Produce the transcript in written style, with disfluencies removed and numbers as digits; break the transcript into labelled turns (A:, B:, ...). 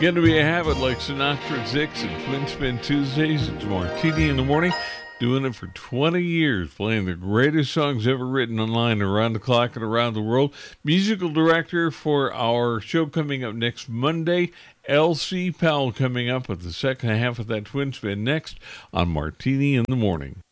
A: Going to be a habit like Sinatra Zix and Twin Spin Tuesdays. It's Martini in the Morning. Doing it for 20 years, playing the greatest songs ever written online around the clock and around the world. Musical director for our show coming up next Monday, L.C. Powell coming up with the second half of that Twin Spin next on Martini in the Morning.